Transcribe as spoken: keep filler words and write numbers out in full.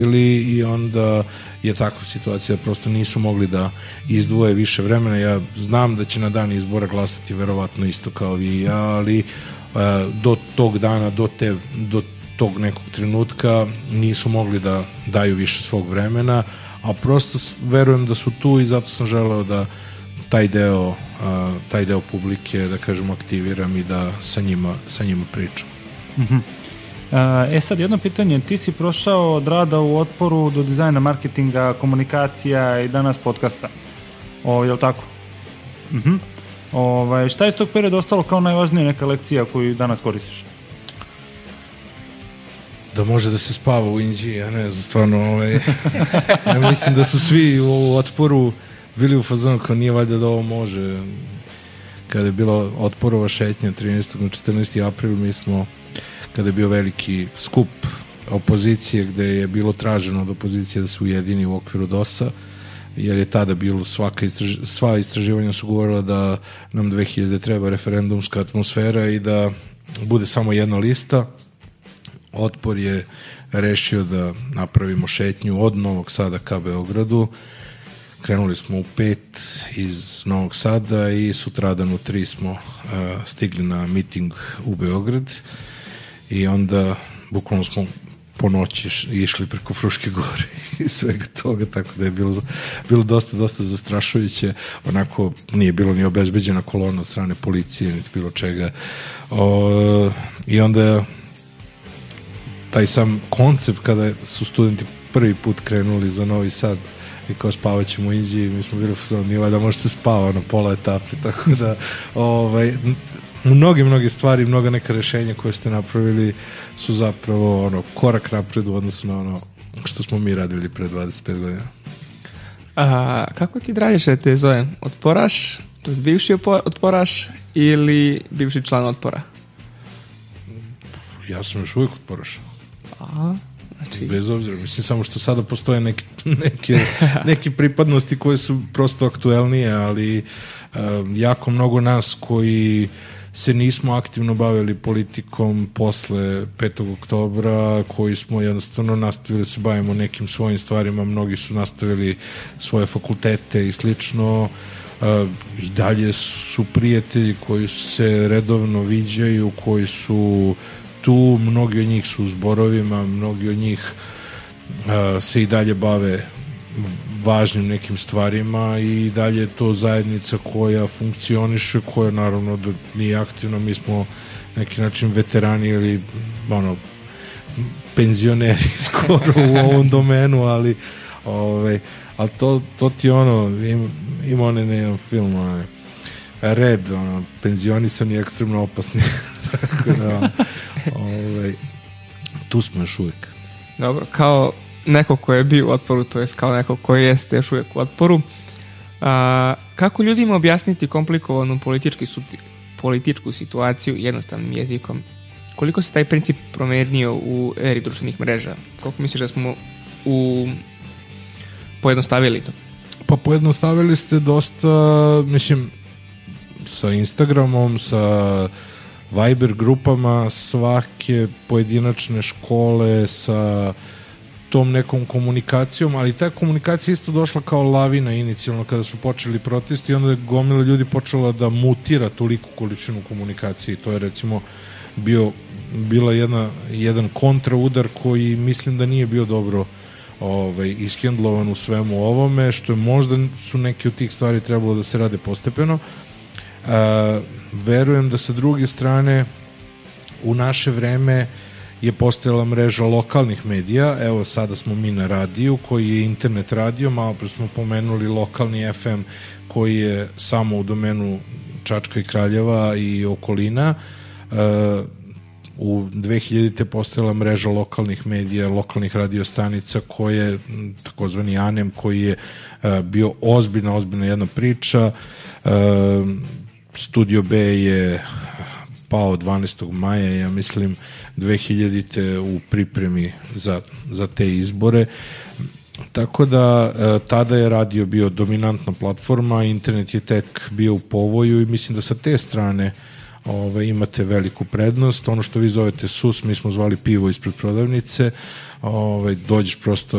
i onda je takva situacija, prosto nisu mogli da izdvoje više vremena. Ja znam da će na dan izbora glasati verovatno isto kao vi i ja, ali do tog dana, do, te, do tog nekog trenutka nisu mogli da daju više svog vremena, a prosto verujem da su tu i zato sam želeo da taj deo, taj deo publike, da kažemo, aktiviram i da sa njima, sa njima pričam. Mm-hmm. E sad, jedno pitanje, ti si prošao od rada u Otporu do dizajna, marketinga, komunikacija i danas podcasta. O, je li tako? Mhm. Ovaj, šta je iz tog perioda ostalo kao najvažnija neka lekcija koju danas koristiš? Da može da se spava u Inđiji, ja ne znam, stvarno, ovaj, ja mislim da su svi u Otporu bili u fazonu kao nije valjda da ovo može. Kada je bila Otporova šetnja trinaestog na četrnaesti april, mi smo, kada je bio veliki skup opozicije gde je bilo traženo od opozicije da se ujedini u okviru dosa, jer je tada bilo svaka istraž... sva istraživanja su govorila da nam dve hiljade treba referendumska atmosfera i da bude samo jedna lista. Otpor je rešio da napravimo šetnju od Novog Sada ka Beogradu. Krenuli smo u pet iz Novog Sada i sutradan u tri smo uh, stigli na miting u Beograd i onda bukvalno smo po noći išli preko Fruške gore i svega toga, tako da je bilo, bilo dosta, dosta zastrašujuće. Onako nije bilo ni obezbeđena kolona od strane policije, niti bilo čega. O, I onda taj sam koncept kada su studenti prvi put krenuli za Novi Sad i kao spavat ćemo u Inđiji, mi smo bili u nije da može se spava na pola etape, tako da ovaj, mnoge, mnoge stvari, mnoga neka rešenja koje ste napravili su zapravo ono, korak napred u odnosu na ono što smo mi radili pre dvadeset pet godina. A, kako ti dražiš da te zovem? Otporaš? To je bivši otporaš ili bivši član Otpora? Ja sam još uvijek otporaš. Aha. Znači... Bez obzira, mislim samo što sada postoje neke, neke, neke pripadnosti koje su prosto aktuelnije, ali um, jako mnogo nas koji se nismo aktivno bavili politikom posle petog oktobra, koji smo jednostavno nastavili se bavimo nekim svojim stvarima, mnogi su nastavili svoje fakultete i slično. Uh, i dalje su prijatelji koji se redovno viđaju, koji su tu, mnogi od njih su u zborovima, mnogi od njih uh, se i dalje bave važnim nekim stvarima i dalje je to zajednica koja funkcioniše, koja naravno da nije aktivna, mi smo neki način veterani ili ono, penzioneri skoro u ovom domenu, ali ovaj, ali to, to ti ono ima, ima onaj jedan film onaj, Red, ono, penzionisani ekstremno opasni. Tako da ovaj, tu smo još uvijek. Dobro, kao neko ko je bio u Otporu, to jest kao neko ko jeste još uvijek u Otporu, a, kako ljudima objasniti komplikovanu politički, političku situaciju jednostavnim jezikom? Koliko se taj princip promenio u eri društvenih mreža? Koliko misliš da smo u... pojednostavili to? Pa pojednostavili ste dosta, mislim, sa Instagramom, sa Viber grupama svake pojedinačne škole, sa tom nekom komunikacijom, ali ta komunikacija isto došla kao lavina inicijalno kada su počeli protesti i onda je gomila ljudi počela da mutira toliku količinu komunikacije i to je recimo bio, bila jedna, jedan kontraudar koji mislim da nije bio dobro ovaj, ishendlovan u svemu ovome, što je možda su neke od tih stvari trebalo da se rade postepeno. Uh, verujem da sa druge strane u naše vreme je postojala mreža lokalnih medija, evo sada smo mi na radiju koji je internet radio, malo pre smo pomenuli lokalni F M koji je samo u domenu Čačka i Kraljeva i okolina. Uh, u dve hiljadite postojala mreža lokalnih medija, lokalnih radiostanica koje, takozvani A N E M, koji je uh, bio ozbiljna, ozbiljna jedna priča. Uh, Studio B je pao dvanaestog maja, ja mislim, dve hiljadite u pripremi za, za te izbore. Tako da e, tada je radio bio dominantna platforma, internet je tek bio u povoju i mislim da sa te strane ove, imate veliku prednost. Ono što vi zovete S U S, mi smo zvali pivo ispred prodavnice. ovaj, dođeš prosto